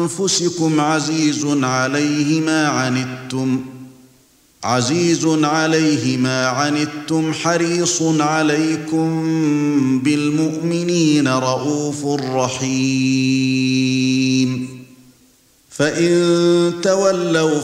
أنفسكم عزيز عليه ما عنتم حريص عليكم بالمؤمنين رءوف رحيم فإن تولوا